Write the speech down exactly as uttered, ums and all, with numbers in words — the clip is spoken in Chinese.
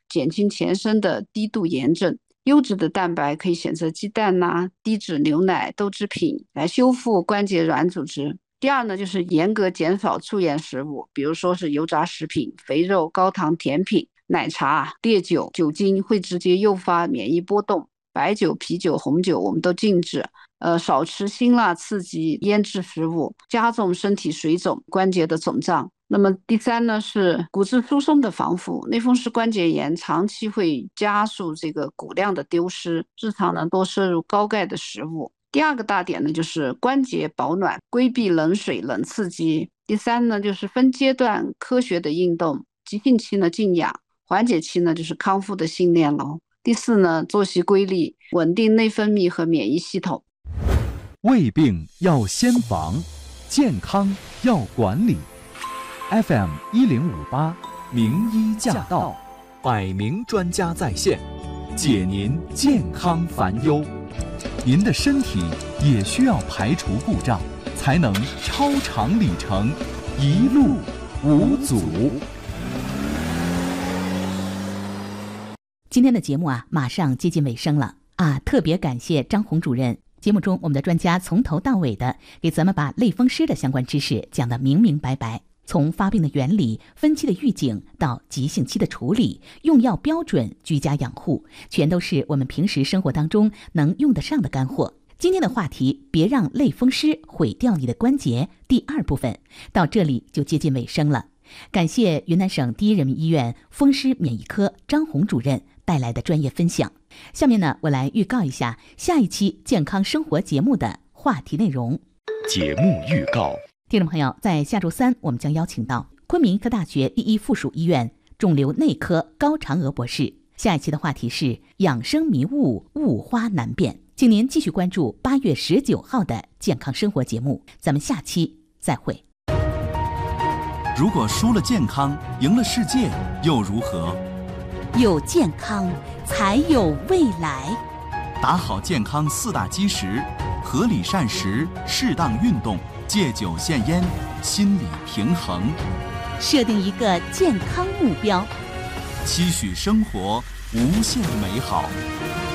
减轻全身的低度炎症。优质的蛋白可以选择鸡蛋呐、啊、低脂牛奶、豆制品来修复关节软组织。第二呢，就是严格减少促炎食物，比如说是油炸食品、肥肉、高糖甜品、奶茶、烈酒、酒精会直接诱发免疫波动，白酒、啤酒、红酒我们都禁止。呃，少吃辛辣刺激腌制食物，加重身体水肿、关节的肿胀。那么第三呢，是骨质疏松的防护。类风湿关节炎长期会加速这个骨量的丢失，日常呢多摄入高钙的食物。第二个大点呢，就是关节保暖，规避冷水、冷刺激。第三呢，就是分阶段科学的运动，急性期呢静养，缓解期呢就是康复的训练喽。第四呢，作息规律，稳定内分泌和免疫系统。 胃病要先防，健康要管理。F M 一零五八，名医驾到，百名专家在线，解您健康烦忧。您的身体也需要排除故障，才能超长里程，一路无阻。 今天的节目啊，马上接近尾声了啊！特别感谢张红主任。节目中，我们的专家从头到尾的给咱们把类风湿的相关知识讲得明明白白，从发病的原理、分期的预警到急性期的处理、用药标准、居家养护，全都是我们平时生活当中能用得上的干货。今天的话题，别让类风湿毁掉你的关节，第二部分到这里就接近尾声了。感谢云南省第一人民医院风湿免疫科张红主任带来的专业分享。下面呢，我来预告一下下一期健康生活节目的话题内容。 节目预告， 听众朋友，在下周三，我们将邀请到昆明医科大学第一附属医院肿瘤内科高嫦娥博士。下一期的话题是养生迷雾，雾花难辨，请您继续关注八月十九号的健康生活节目。咱们下期再会。 如果输了健康，赢了世界，又如何？ 有健康才有未来。 打好健康四大基石：合理膳食、适当运动、戒酒限烟、心理平衡。 设定一个健康目标， 期许生活无限美好。